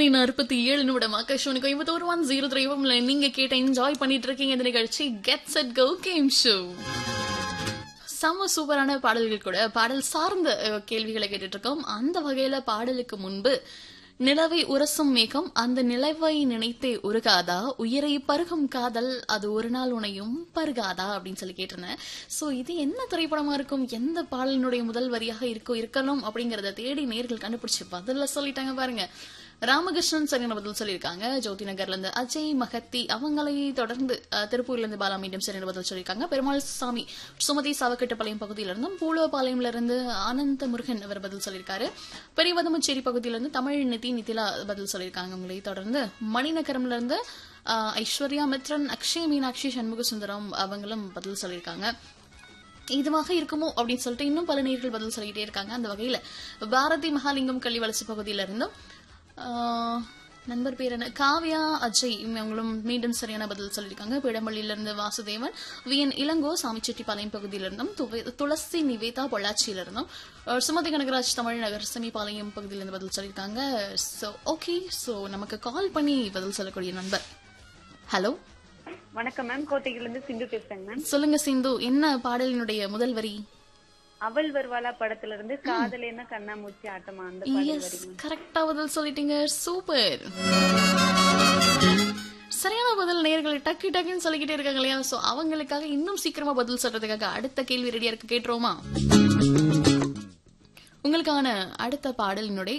8:47 ஆகாஷவாணி கோயம்புத்தூர் 103 நீங்க கேட்ட என்ஜாய் பண்ணிட்டு இருக்கீங்க இந்த நிகழ்ச்சி get set go game show. செம்ம சூப்பரான பாடல்கள் கூட பாடல் சார்ந்த கேள்விகளை கேட்டுட்டு இருக்கோம். அந்த வகையில பாடலுக்கு முன்பு நிலவை உரசும் மேகம் அந்த நிலவை நினைத்தே உருகாதா உயிரை பருகும் காதல் அது ஒரு நாள் உனையும் பருகாதா அப்படின்னு சொல்லி கேட்டிருந்தேன். சோ இது என்ன திரைப்படமா இருக்கும், எந்த பாடலினுடைய முதல் வரியாக இருக்கணும் அப்படிங்கறத தேடி நேர்கள் கண்டுபிடிச்சு பதில சொல்லிட்டாங்க பாருங்க. ராமகிருஷ்ணன் சரியான பதில் சொல்லியிருக்காங்க. ஜோதி நகர்ல இருந்து அஜய் மகத்தி, அவங்களை தொடர்ந்து திருப்பூர்ல இருந்து பாலா மீண்டும் சரியான பதில் சொல்லியிருக்காங்க. பெருமாள் சாமி சுமதி சாவக்கட்டுப்பாளையம் பகுதியிலிருந்தும், பூலோபாளையம்ல இருந்து ஆனந்த முருகன் அவர் பதில் சொல்லியிருக்காரு. பெரியவதமுச்சேரி பகுதியிலிருந்து தமிழ் நிதிலா பதில் சொல்லியிருக்காங்க. உங்களை தொடர்ந்து மணிநகரம்ல இருந்து ஐஸ்வர்யா மித்ரன், அக்ஷய் மீனாட்சி, சண்முக சுந்தரம் அவங்களும் பதில் சொல்லியிருக்காங்க. இதுவாக இருக்குமோ அப்படின்னு சொல்லிட்டு இன்னும் பல நேர்கள் பதில் சொல்லிக்கிட்டே இருக்காங்க. அந்த வகையில பாரதி மகாலிங்கம் கள்ளிவளசி பகுதியில இருந்தும் நண்பர் பேர் என்ன காவ்யா அஜய் அவங்களும் மீண்டும் சரியான பதில் சொல்லியிருக்காங்க. பிடம்பள்ளியிலிருந்து வாசுதேவன், விஎன் இளங்கோ சாமிச்செட்டிப்பாளையம் பகுதியிலிருந்தும், துளசி நிவேதா பொள்ளாச்சியிலிருந்தும், சுமதி கனகராஜ் தமிழ்நகர் செமிபாளையம் பகுதியிலிருந்து பதில் சொல்லியிருக்காங்க. சோ ஓகே, சோ நமக்கு கால் பண்ணி பதில் சொல்லக்கூடிய நண்பர். ஹலோ வணக்கம் மேம், கோட்டையிலிருந்து சிந்து பேசுறேங்க மேம். சொல்லுங்க சிந்து, என்ன பாடலினுடைய முதல் வரி? அவள் வருவாளா படத்துல இருந்து காதலேன கண்ணாமூச்சி ஆட்டமா அந்த பாடல் வரி. கரெக்டா பதில் சொல்லிட்டீங்க, சூப்பர். சரியான பதில் நேயர்கள் டக்கு டக்குன்னு சொல்லிக்கிட்டே இருக்காங்க இல்லையா? சோ அவங்களுக்காக இன்னும் சீக்கிரமா பதில் சொல்றதுக்காக அடுத்த கேள்வி ரெடியா இருக்கு, கேட்டுருவோமா? உங்களுக்கான அடுத்த பாடலினுடைய